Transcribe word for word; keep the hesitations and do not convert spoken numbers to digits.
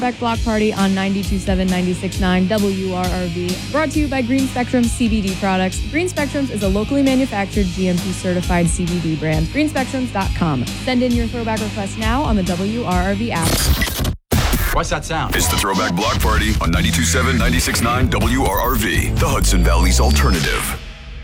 Throwback Block Party on ninety-two point seven, ninety-six point nine W R R V. Brought to you by Green Spectrum C B D products. Green Spectrums is a locally manufactured G M P certified C B D brand. green spectrums dot com. Send in your throwback request now on the W R R V app. What's that sound? It's the Throwback Block Party on ninety-two point seven, ninety-six point nine W R R V, the Hudson Valley's alternative.